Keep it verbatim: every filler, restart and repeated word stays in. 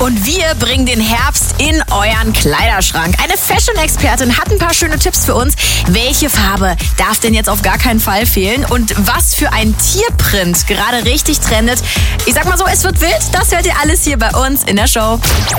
und wir bringen den Herbst in euren Kleiderschrank. Eine Fashion-Expertin hat ein paar schöne Tipps für uns. Welche Farbe darf denn jetzt auf gar keinen Fall fehlen und was für ein Tierprint gerade richtig trendet? Ich sag mal so, es wird wild. Das hört ihr alles hier bei uns in der Show.